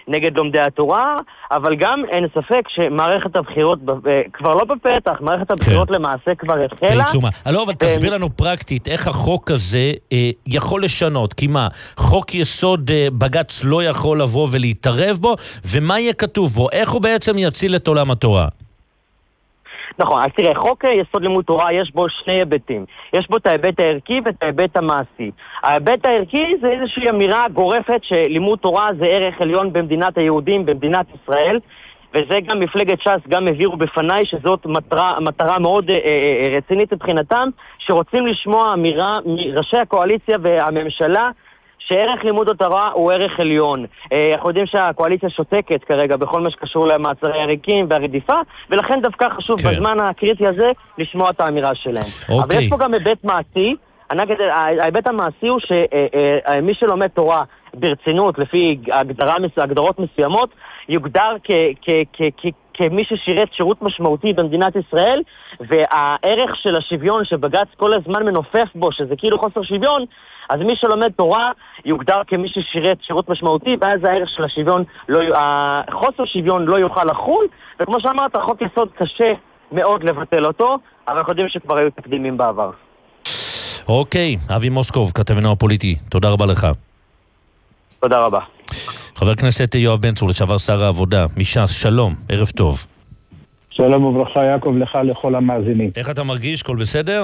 נגד לומדי התורה, אבל גם אין ספק שמערכת הבחירות כבר לא בפתח, מערכת הבחירות למעשה כבר התחילה. לא, אבל תסביר לנו פרקטית איך החוק הזה יכול לשנות, כי מה, חוק יסוד בג"ץ לא יכול לבוא ולהתערב בו, ומה יהיה כתוב בו, איך הוא בעצם יציל את עולם התורה? נכון, אז תראה, חוק יסוד לימוד תורה יש בו שני היבטים. יש בו את ההיבט הערכי ואת ההיבט המעשי. ההיבט הערכי זה איזושהי אמירה גורפת שלימוד תורה זה ערך עליון במדינת היהודים, במדינת ישראל, וזה גם מפלגת ש"ס גם הביאו בפניי שזאת מטרה מאוד רצינית מבחינתם, שרוצים לשמוע אמירה מראשי הקואליציה והממשלה, שערך לימוד התורה הוא ערך עליון. אנחנו יודעים שהקואליציה שותקת כרגע בכל מה שקשור למעצרי הריקים והרדיפה, ולכן דווקא חשוב בזמן הקריטי הזה לשמוע את האמירה שלהם. אבל יש פה גם היבט מעשי. ההיבט המעשי הוא שמי שלומד תורה ברצינות לפי הגדרות מסוימות יוגדר כמי ששירת שירות משמעותי במדינת ישראל, והערך של השוויון שבג"ץ כל הזמן מנופף בו, שזה כאילו חוסר שוויון, אז מי שלומד תורה יוגדר כמי ששירת שירות משמעותי, ואז הערך של השוויון, חוסר שוויון לא יוכל לחול, וכמו שאמרת, חוק יסוד קשה מאוד לבטל אותו, אבל אנחנו יודעים שכבר היו תקדימים בעבר. אוקיי, אבי מוסקוב, כתבנו הפוליטי, תודה רבה לך. תודה רבה. חבר הכנסת יואב בן צור, לשעבר שר העבודה, מש"ס, שלום, ערב טוב. שלום וברכה יעקב, לך לכל המאזינים. איך אתה מרגיש? כל בסדר?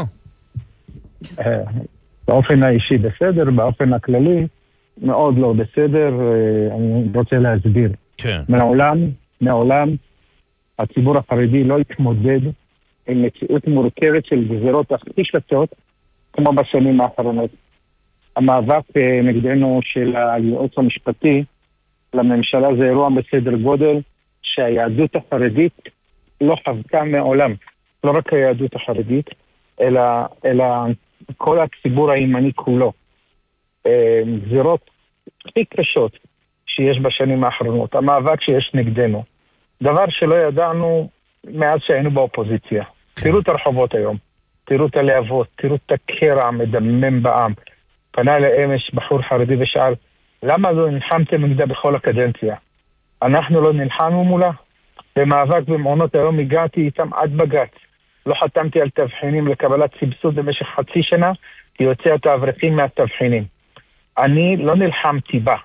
באופן האישי בסדר, באופן הכללי מאוד לא בסדר. אני רוצה להסביר. כן. מעולם הציבור החרדי לא התמודד עם מציאות מורכבת של גזירות הכי קשות כמו בשנים האחרונות. המאבק נגדנו של הייעוץ המשפטי לממשלה זה אירוע בסדר גודל שהיהדות החרדית לא חוותה מעולם. לא רק היהדות החרדית, אלא כל הציבור הימני כולו. גזירות הכי קשות שיש בשנים האחרונות. המאבק שיש נגדנו. דבר שלא ידענו מאז שהיינו באופוזיציה. תראו את הרחובות היום. תראו את הלהבות. תראו את הקרע המדמם בעם. פנה לאמש בחור חרדי ושאל, למה לא נלחמתם נגדה בכל הקדנציה? אנחנו לא נלחמנו מולה. במאבק במעונות היום הגעתי איתם עד בג"ץ. לא חתמתי על תבחינים לקבלת סבסוד במשך חצי שנה, כי יוצא את האברכים מהתבחינים. אני לא נלחמתי בה.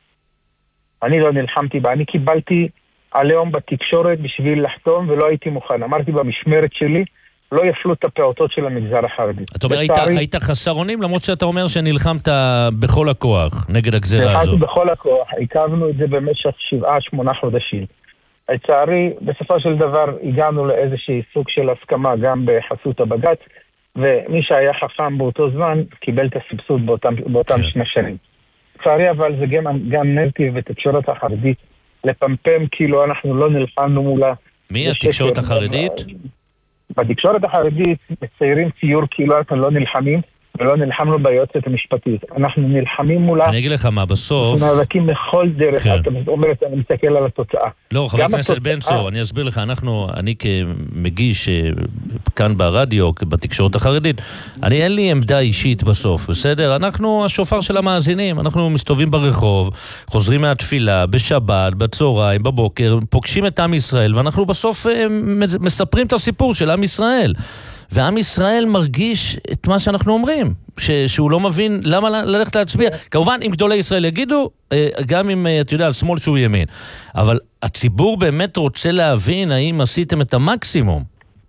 אני קיבלתי עליהם בתקשורת בשביל לחתום ולא הייתי מוכן. אמרתי במשמרת שלי, לא יפלו את הפעוטות של המגזר החרדי. אתה אומר, היית חסר אונים, למרות שאתה אומר שנלחמת בכל הכוח נגד הגזירה הזו. נלחמתי בכל הכוח, עיכבנו את זה במשך 7-8 חודשים. לצערי, בסופו של דבר הגענו לאיזושהי סוג של הסכמה גם בחסות הבג"ץ, ומי שהיה חכם באותו זמן קיבל את הסבסוד באותם שני שנים. לצערי אבל זה גם נרטיב בתקשורת החרדית, לפמפם כאילו אנחנו לא נלחמנו מולה. מי התקשורת החרדית? בתקשורת החרדית מציירים ציור כאילו אנחנו לא נלחמים, ולא נלחמנו ביועצת המשפטית. אנחנו נלחמים מולה. אני אגיד לך מה, בסוף... אנחנו נאבקים בכל דרך. אתה אומרת, אני מסתכל על התוצאה. לא, חבר הכנסת בן צור, אני אסביר לך, אני כמגיש כאן ברדיו, בתקשורת החרדית, אין לי עמדה אישית בסוף, בסדר? אנחנו השופר של המאזינים, אנחנו מסתובבים ברחוב, חוזרים מהתפילה, בשבת, בצהריים, בבוקר, פוגשים את עם ישראל, ואנחנו בסוף מספרים את הסיפור של עם ישראל. ועם ישראל מרגיש את מה שאנחנו אומרים, שהוא לא מבין למה ללכת להצביע. כמובן, אם גדולי ישראל יגידו, גם אם, אתה יודע, על שמאל שהוא ימין. אבל הציבור באמת רוצה להבין האם עשיתם את המקסימום.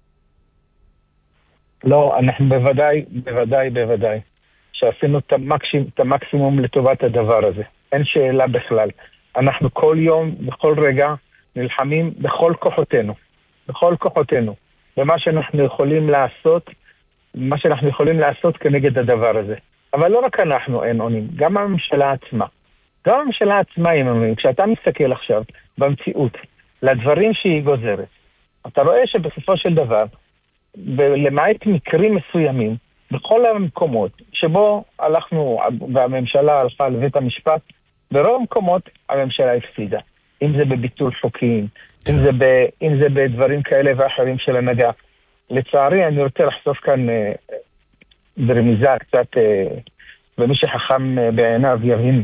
לא, אנחנו בוודאי, שעשינו את המקסימום לטובת הדבר הזה. אין שאלה בכלל. אנחנו כל יום, בכל רגע, נלחמים בכל כוחותינו. ומה שאנחנו יכולים לעשות כנגד הדבר הזה. אבל לא רק אנחנו אין עונים, גם הממשלה עצמה אין עונים. כשאתה מסתכל עכשיו במציאות לדברים שהיא גוזרת, אתה רואה שבסופו של דבר, למעט מקרים מסוימים, בכל המקומות שבו הלכנו והממשלה הלכה לבית המשפט, ברוב המקומות הממשלה הפסידה. אם זה בביטול חוקים, אם זה בדברים כאלה ואחרים של הנהגה. לצערי, אני רוצה לחשוף כאן ברמיזה קצת, ומי שחכם בעיניו יבין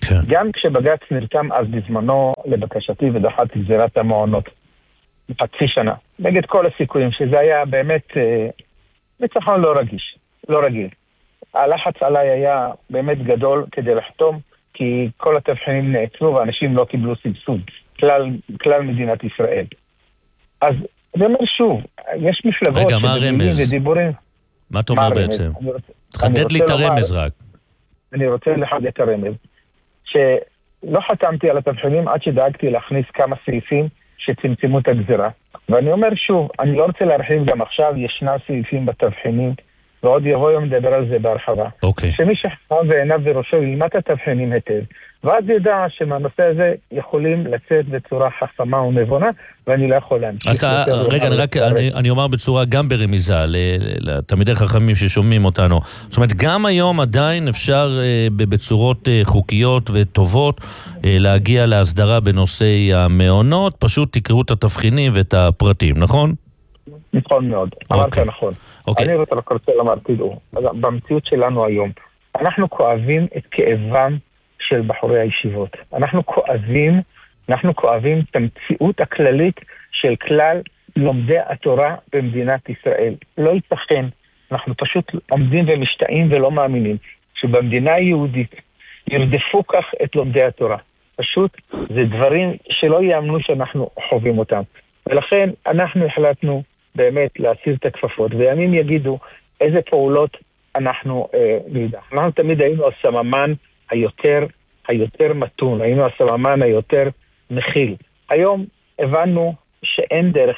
כן. גם כשבג"ץ נרתם אז בזמנו לבקשתי ודחה את גזירת המעונות בחצי שנה, נגד כל הסיכויים, שזה היה באמת ניצחון לא רגיל. הלחץ עליי היה באמת גדול כדי לחתום, כי כל התבחינים נעצרו ואנשים לא קיבלו סבסוד, כלל מדינת ישראל. אז אני אומר שוב, יש מפלגות שבמילים ודיבורים... מה אתה אומר בעצם? תחדד לי את הרמז רק. אני רוצה לחדד את הרמז, שלא חתמתי על התבחינים עד שדאגתי להכניס כמה סעיפים שצמצמו את הגזירה. ואני אומר שוב, אני לא רוצה להרחיב גם עכשיו, ישנה סעיפים בתבחינים, ועוד יבוא יום לדבר על זה בהרחבה. שמי שחכם ועיניו בראשו ילמד את התבחינים היטב, ואז ידע שמהנושא הזה יכולים לצאת בצורה חכמה ונבונה, ואני לא יכול להמשיך. רגע, אני אומר בצורה גם ברמיזה, לתלמידי חכמים ששומעים אותנו. זאת אומרת, גם היום עדיין אפשר בצורות חוקיות וטובות להגיע להסדרה בנושאי המעונות, פשוט תקראו את התבחינים ואת הפרטים, נכון? נכון מאוד, אמרת נכון. אני רוצה לומר, תדעו, במציאות שלנו היום, אנחנו כואבים את כאבם של בחורי הישיבות. אנחנו כואבים את המציאות הכללית של כלל לומדי התורה במדינת ישראל. לא ייתכן, אנחנו פשוט עומדים ומשתאים ולא מאמינים, שבמדינה היהודית ירדפו כך את לומדי התורה. פשוט זה דברים שלא יאמנו שאנחנו חווים אותם. ולכן אנחנו החלטנו באמת להסיר את הכפפות, וימים יגידו איזה פעולות אנחנו נדע. אנחנו תמיד היינו הסממן היותר מתון, היינו הסממן היותר מכיל. היום הבנו שאין דרך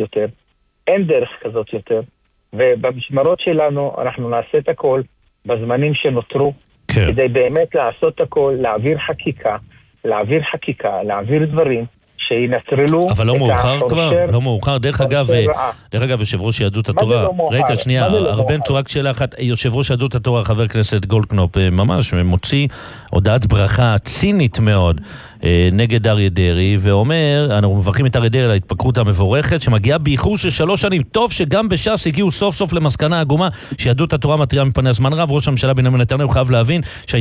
כזאת יותר, ובמשמרות שלנו אנחנו נעשה את הכל בזמנים שנותרו, כן. כדי באמת לעשות את הכל, להעביר חקיקה, דברים, שינטרלו אבל לא מאוחר כבר? לא מאוחר? דרך אגב, יושב ראש יהדות התורה, רגע, שנייה, הרבה צורה שאלה אחת, יושב ראש יהדות התורה, חבר הכנסת גולדקנופ, ממש מוציא הודעת ברכה צינית מאוד נגד אריה דרעי, ואומר, אנחנו מברכים את אריה דרעי על ההתפקרות המבורכת, שמגיעה באיחור של 3 שנים. טוב שגם בש"ס הגיעו סוף סוף למסקנה עגומה, שיהדות התורה מתריעה מפני הזמן רב. ראש הממשלה בנימין נתניהו חייב להבין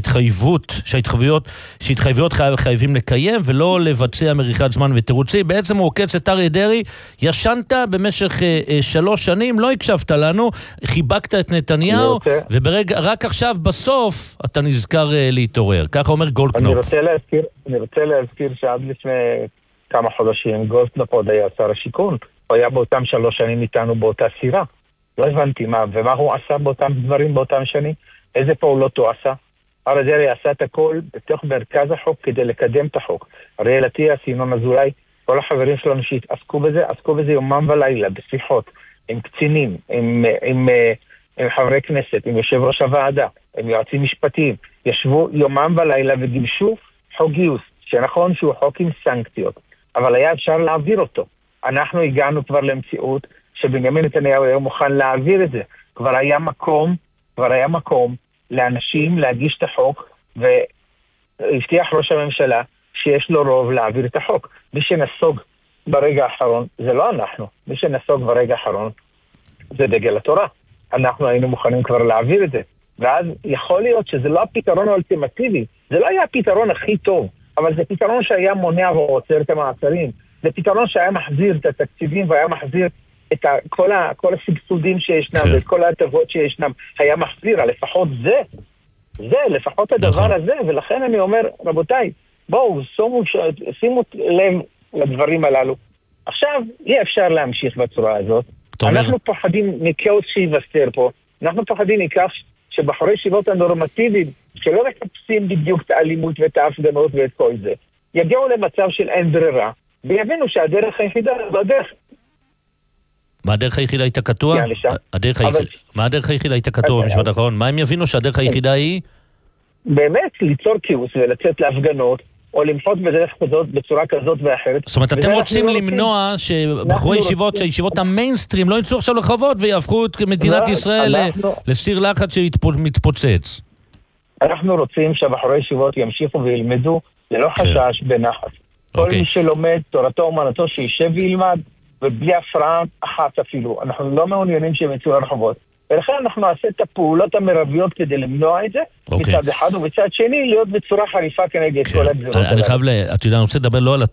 שההתחייבויות חייבים לקיים, ולא לבצע מריחת זמן ותירוצי. בעצם הוא עוקץ את אריה דרעי, ישנת במשך 3 שנים, לא הקשבת לנו, חיבקת את נתניהו, ורק עכשיו בסוף אתה נזכר להתעורר. ככה אומר גולדקנופ. אני רוצה להזכיר שעד לפני כמה חודשים גולדקנופ עוד היה שר השיכון, הוא היה באותם 3 שנים איתנו באותה סירה. לא הבנתי ומה הוא עשה באותם דברים באותם שנים, איזה פעולות הוא עשה. אריה דרעי עשה את הכל בתוך מרכז החוק כדי לקדם את החוק. אריאל אטיאס, ינון אזולאי, כל החברים שלנו שהתעסקו בזה יומם ולילה, בשיחות, עם קצינים, עם חברי כנסת, עם יושב ראש הוועדה, עם יועצים משפטיים, ישבו יומם ולילה וגיבשו חוק גיוס, שנכון שהוא חוק עם סנקציות, אבל היה אפשר להעביר אותו. אנחנו הגענו כבר למציאות שבנימין נתניהו היה מוכן להעביר את זה. כבר היה מקום לאנשים להגיש את החוק, והבטיח ראש הממשלה שיש לו רוב להעביר את החוק. מי שנסוג ברגע האחרון, זה לא אנחנו. מי שנסוג ברגע האחרון, זה דגל התורה. אנחנו היינו מוכנים כבר להעביר את זה. ואז יכול להיות שזה לא הפתרון האולטימטיבי. זה לא היה הפתרון הכי טוב, אבל זה פתרון שהיה מונע ועוצר את המעצרים. זה פתרון שהיה מחזיר את התקציבים והיה מחזיר את כל הסבסודים שישנם ואת כל ההטבות שישנם. היה מחזיר, לפחות לפחות הדבר הזה. ולכן אני אומר, רבותיי, בואו, שימו לב לדברים הללו. עכשיו, אי אפשר להמשיך בצורה הזאת. אנחנו פוחדים מכאוס שיבסר פה. אנחנו פוחדים מכך שבחורי ישיבות הנורמטיביים, שלא מחפשים בדיוק את האלימות ואת ההפגנות ואת כל זה, יגיעו למצב של אין ברירה, ויבינו שהדרך היחידה זו הדרך. מה הדרך היחידה הייתה קטוע? מה הדרך היחידה הייתה קטוע במשפט האחרון? מה הם יבינו שהדרך היחידה היא? באמת, ליצור כאוס ולצאת להפגנות, או למחות בדרך כזאת, בצורה כזאת ואחרת. זאת אומרת, אתם רוצים למנוע שבחורי ישיבות, שהישיבות המיינסטרים לא יצאו עכשיו לחוות ויהפכו את מדינת ישראל לסיר לחץ שמתפוצץ. אנחנו רוצים שהבחורי ישיבות ימשיכו וילמדו ללא חשש בנחת. כל מי שלומד תורתו אומנותו שישב וילמד, ובלי הפרעה אחת אפילו. אנחנו לא מעוניינים שהם יצאו לרחובות. ולכן אנחנו נעשה את הפעולות המרביות כדי למנוע את זה, מצד אחד, ובצד שני להיות בצורה חריפה כנגד כל הגזירות. אני חייב, אתה יודע, אני רוצה לדבר לא על